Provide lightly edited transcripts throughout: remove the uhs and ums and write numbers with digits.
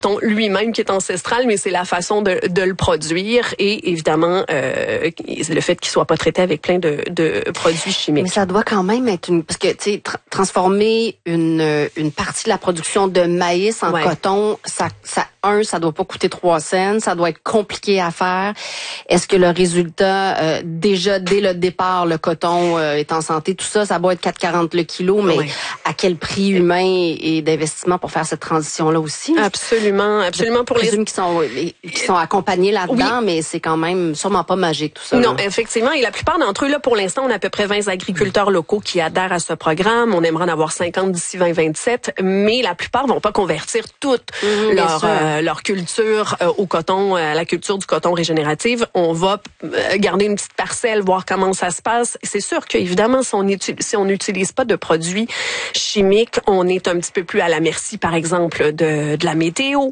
lui-même qui est ancestral, mais c'est la façon de le produire et évidemment le fait qu'il soit pas traité avec plein de produits chimiques. Mais ça doit quand même être parce que tu sais transformer une partie de la production de maïs en coton, ça doit pas coûter 3 cents, ça doit être compliqué à faire. Est-ce que le résultat déjà dès le départ le coton est en santé, tout ça doit être 4,40 le kilo, mais à quel prix humain et d'investissement pour faire cette transition là aussi? Absolument pour les qui sont accompagnés là-dedans, mais c'est quand même sûrement pas magique tout ça. Non, effectivement, et la plupart d'entre eux là pour l'instant, on a à peu près 20 agriculteurs locaux qui adhèrent à ce programme. On aimerait en avoir 50 d'ici 2027, mais la plupart vont pas convertir toute leur culture au coton, à la culture du coton régénérative. On va garder une petite parcelle, voir comment ça se passe. C'est sûr qu'évidemment, si on n'utilise pas de produits chimiques, on est un petit peu plus à la merci, par exemple, de la météo,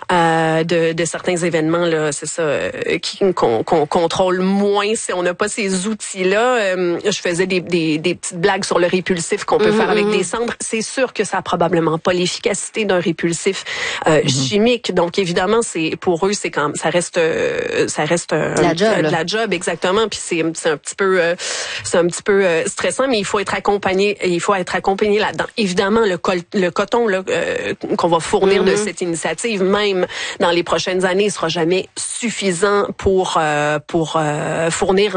de certains événements là, c'est ça, qu'on contrôle moins si on n'a pas ces outils-là. Je faisais des petites blagues sur le répulsif qu'on peut faire avec des cendres. C'est sûr que ça a probablement pas l'efficacité d'un répulsif chimique. Donc évidemment, c'est pour eux, c'est quand ça reste de la job exactement. Puis c'est un petit peu stressant, mais il faut être accompagné là-dedans. Évidemment, le coton là qu'on va fournir de cette initiative, même dans les prochaines années, sera jamais suffisant pour fournir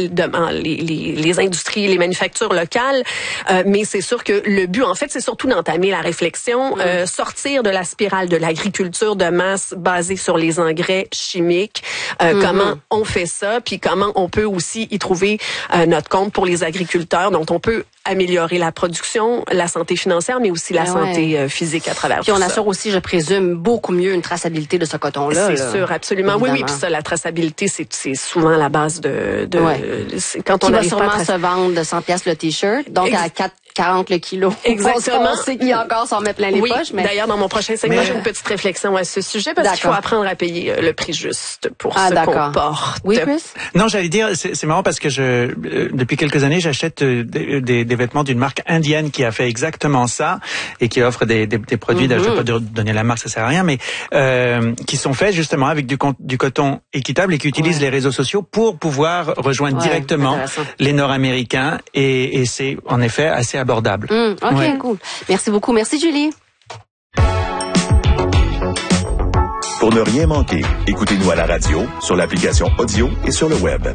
les industries, les manufactures locales. Mais c'est sûr que le but, en fait, c'est surtout d'entamer la réflexion, sortir de la spirale de l'agriculture de masse basée sur les engrais chimiques. Comment on fait ça, puis comment on peut aussi y trouver notre compte pour les agriculteurs, dont on peut améliorer la production, la santé financière, mais aussi la santé physique à travers puis tout ça. Puis on assure aussi, je présume, beaucoup mieux une traçabilité de ce coton-là. C'est sûr, absolument. Évidemment. Oui, puis ça, la traçabilité, c'est souvent la base de quand on arrive pas à se vendre de 100 pièces le t-shirt, donc à 4,40 le kilo. Exactement. On sait qu'il y a encore s'en met plein les poches. Mais... D'ailleurs, dans mon prochain segment, j'ai une petite réflexion à ce sujet parce qu'il faut apprendre à payer le prix juste pour ce qu'on porte. Oui, Chris? Non, j'allais dire, c'est marrant parce que depuis quelques années, j'achète des vêtements d'une marque indienne qui a fait exactement ça et qui offre des produits, je vais pas donner la marque, ça sert à rien, mais qui sont faits justement avec du coton équitable et qui utilisent les réseaux sociaux pour pouvoir rejoindre directement les Nord-Américains et c'est en effet assez abordable. Cool. Merci beaucoup. Merci Julie. Pour ne rien manquer, écoutez-nous à la radio, sur l'application audio et sur le web.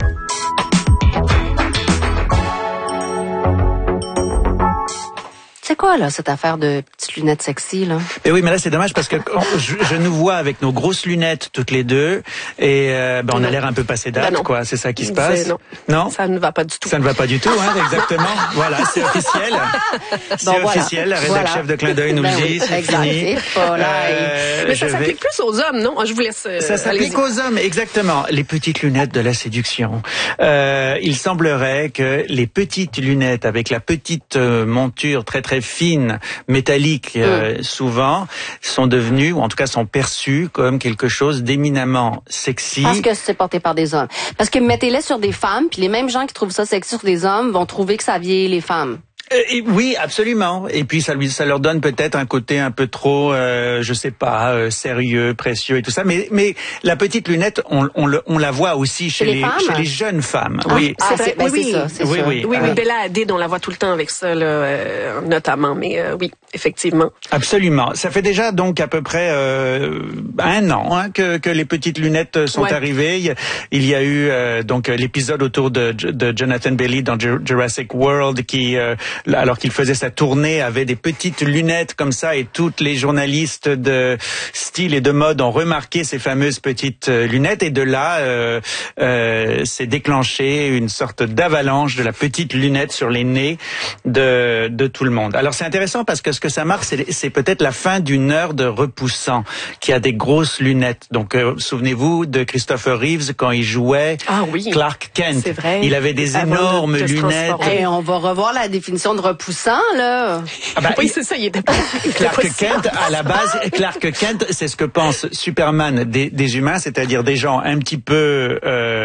C'est quoi, là, cette affaire de petites lunettes sexy, là? Et oui, mais là, c'est dommage parce que je nous vois avec nos grosses lunettes toutes les deux et on a l'air un peu passé date, quoi. C'est ça qui se passe? Non? Ça ne va pas du tout. Ça ne va pas du tout, hein, exactement. Voilà, c'est officiel. C'est officiel. La rédac chef de Clin d'œil nous le dit, c'est fini. Mais ça s'applique plus aux hommes, non? Je vous laisse. Ça s'applique aux hommes, exactement. Les petites lunettes de la séduction. Il semblerait que les petites lunettes avec la petite monture très fines, métalliques souvent, sont devenues, ou en tout cas sont perçues comme quelque chose d'éminemment sexy. Parce que c'est porté par des hommes. Parce que mettez-les sur des femmes, puis les mêmes gens qui trouvent ça sexy sur des hommes vont trouver que ça vieillit les femmes. Oui, absolument. Et puis ça leur donne peut-être un côté un peu trop, je sais pas, sérieux, précieux et tout ça. Mais la petite lunette, on la voit aussi chez les jeunes femmes. Oui, c'est vrai. C'est ça. Oui, Bella Hadid, on la voit tout le temps avec ça, là, notamment. Mais oui, effectivement. Absolument. Ça fait déjà donc à peu près 1 an que les petites lunettes sont arrivées. Il y a eu donc l'épisode autour de Jonathan Bailey dans Jurassic World qui alors qu'il faisait sa tournée, avait des petites lunettes comme ça et toutes les journalistes de style et de mode ont remarqué ces fameuses petites lunettes et de là s'est déclenché une sorte d'avalanche de la petite lunette sur les nez de tout le monde. Alors c'est intéressant parce que ce que ça marque, c'est peut-être la fin d'une heure de repoussant qui a des grosses lunettes. Donc souvenez-vous de Christopher Reeves quand il jouait Clark Kent. C'est vrai. Il avait des énormes lunettes. Et on va revoir la définition question de repoussant, là. Oui, c'est ça, il était pas... Clark Kent, à la base, Clark Kent, c'est ce que pense Superman des humains, c'est-à-dire des gens un petit peu,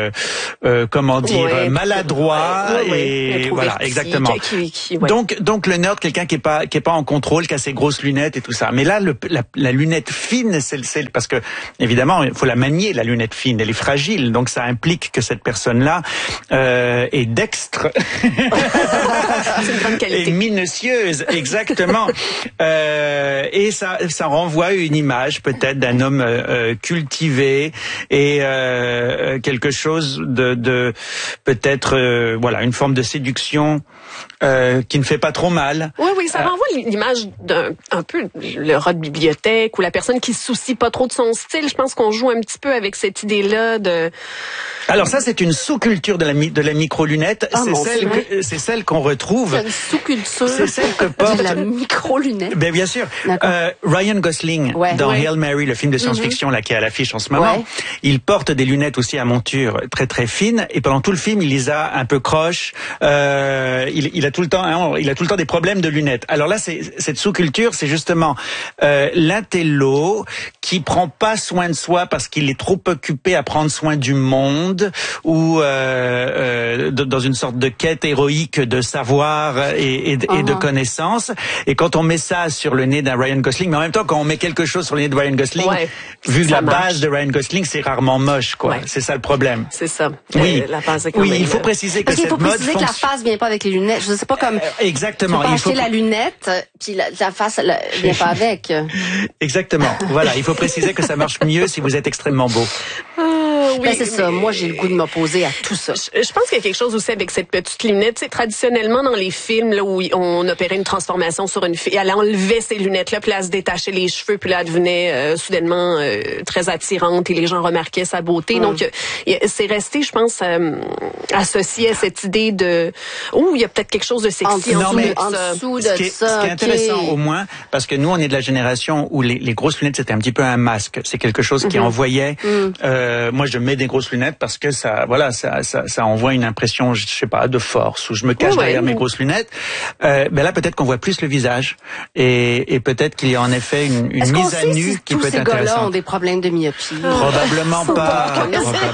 maladroits et voilà, exactement. Donc le nerd, quelqu'un qui est pas en contrôle, qui a ses grosses lunettes et tout ça. Mais là, la lunette fine, c'est parce que évidemment, il faut la manier, la lunette fine, elle est fragile, donc ça implique que cette personne-là est dextre. C'est une grande qualité. Et minutieuse, exactement. Et ça renvoie une image peut-être d'un homme cultivé et quelque chose de peut-être une forme de séduction qui ne fait pas trop mal. Oui, ça renvoie l'image d'un peu le rat de bibliothèque ou la personne qui se soucie pas trop de son style. Je pense qu'on joue un petit peu avec cette idée-là de... Alors ça, c'est une sous-culture de la micro-lunette. C'est celle qu'on retrouve. C'est une sous-culture. C'est celle que porte... de la micro-lunette. Ben, bien sûr. Ryan Gosling, dans Hail Mary, le film de science-fiction là qui est à l'affiche en ce moment, il porte des lunettes aussi à monture très très fines et pendant tout le film, il les a un peu croches. Il a tout le temps des problèmes de lunettes. Alors là, cette sous-culture, c'est justement l'intello qui prend pas soin de soi parce qu'il est trop occupé à prendre soin du monde ou dans une sorte de quête héroïque de savoir et de connaissances. Et quand on met ça sur le nez d'un Ryan Gosling, mais en même temps, quand on met quelque chose sur le nez de Ryan Gosling, vu la base de Ryan Gosling, c'est rarement moche, quoi. Ouais. C'est ça le problème. C'est ça. Oui, la base est quand même... il faut préciser que cette mode... Il faut préciser que la face vient pas avec les lunettes. Je sais pas comme... exactement. Il faut acheter la lunette, puis la face vient pas avec. Exactement. Voilà, il faut préciser que ça marche mieux si vous êtes extrêmement beau. Oui, c'est ça. Moi, j'ai le goût de m'opposer à tout ça. Je pense qu'il y a quelque chose aussi avec cette petite lunette. Tu sais, traditionnellement, dans les films là, où on opérait une transformation sur une fille, elle enlevait ses lunettes-là, puis là, elle se détachait les cheveux, puis là, elle devenait soudainement très attirante et les gens remarquaient sa beauté. Donc, c'est resté, je pense, associé à cette idée de... il y a peut-être quelque chose de sexy en dessous de ça. Ce qui est intéressant, au moins, parce que nous, on est de la génération où les grosses lunettes, c'était un petit peu un masque. C'est quelque chose qui envoyait... moi, je mets des grosses lunettes parce que ça envoie une impression, je sais pas, de force, où je me cache derrière mes grosses lunettes. Là, peut-être qu'on voit plus le visage et peut-être qu'il y a en effet une mise à nu qui peut être intéressante. Est-ce qu'on sait si tous ces gars-là ont des problèmes de myopie? Probablement pas.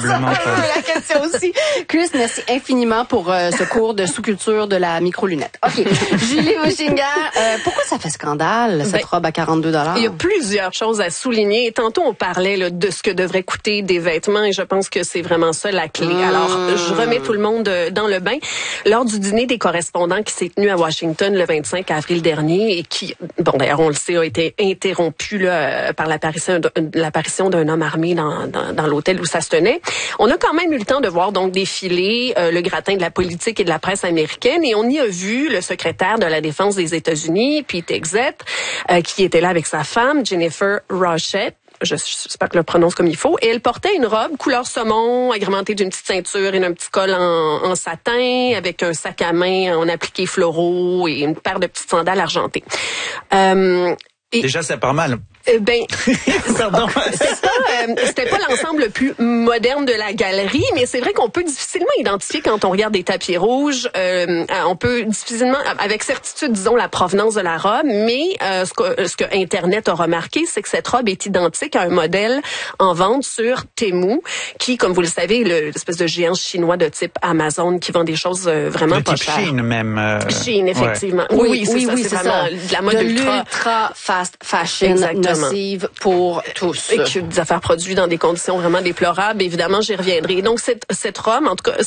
La question aussi. Chris, merci infiniment pour ce cours de sous-culture de la micro-lunette. OK. Julie Bouchinger, pourquoi ça fait scandale, cette robe à 42 $? Il y a plusieurs choses à souligner. Tantôt, on parlait là, de ce que devraient coûter des vêtements et je pense que c'est vraiment ça la clé. Alors, je remets tout le monde dans le bain. Lors du dîner des correspondants qui s'est tenu à Washington le 25 avril dernier et qui, d'ailleurs, on le sait, a été interrompu là, par l'apparition d'un homme armé dans l'hôtel où ça se tenait, on a quand même eu le temps de voir donc défiler le gratin de la politique et de la presse américaine et on y a vu le secrétaire de la Défense des États-Unis, Pete Hegseth, qui était là avec sa femme, Jennifer Rochette. J'espère que je le prononce comme il faut. Et elle portait une robe couleur saumon, agrémentée d'une petite ceinture et d'un petit col en satin, avec un sac à main en appliqué floraux et une paire de petites sandales argentées. Déjà, ça part mal. Pardon. C'était pas l'ensemble le plus moderne de la galerie, mais c'est vrai qu'on peut difficilement identifier quand on regarde des tapis rouges. On peut difficilement, avec certitude, disons, la provenance de la robe, mais ce que Internet a remarqué, c'est que cette robe est identique à un modèle en vente sur Temu, qui, comme vous le savez, est l'espèce de géant chinois de type Amazon qui vend des choses vraiment pas chères. Shein même. Shein, effectivement. Oui, c'est vraiment de la mode ultra fast fashion. Nocive pour tous. Et que des affaires produites dans des conditions vraiment déplorables. Évidemment, j'y reviendrai. Donc, cette robe,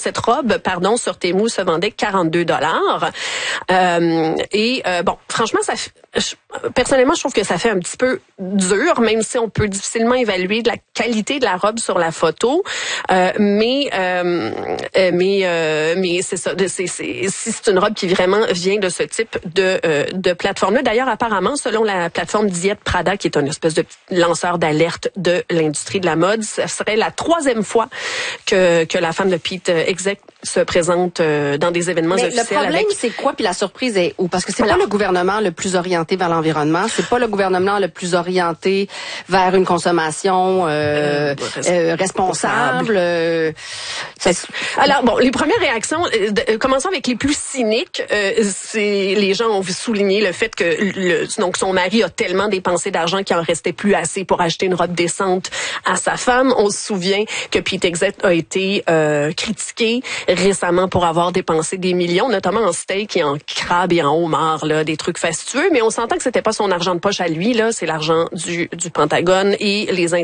sur Temu se vendait 42 $. Franchement, personnellement, je trouve que ça fait un petit peu dur, même si on peut difficilement évaluer de la qualité de la robe sur la photo. Mais c'est ça. Si c'est une robe qui vraiment vient de ce type de plateforme-là. D'ailleurs, apparemment, selon la plateforme Diet Prada, qui est une espèce de lanceur d'alerte de l'industrie de la mode, ce serait la 3e fois que la femme de Pete Hegseth se présente dans des événements officiels. Le problème, c'est quoi? Puis la surprise est où? Parce que c'est pas le gouvernement le plus orienté vers l'environnement, c'est pas le gouvernement le plus orienté vers une consommation responsable. Alors bon, les premières réactions, commençons avec les plus cyniques. C'est les gens ont souligné le fait que donc son mari a tellement dépensé d'argent qu'il en restait plus assez pour acheter une robe décente à sa femme. On se souvient que Pete Hegseth a été critiqué récemment pour avoir dépensé des millions, notamment en steak et en crabe et en homard, là, des trucs fastueux. Mais on s'entend que c'était pas son argent de poche à lui, là, c'est l'argent du Pentagone et les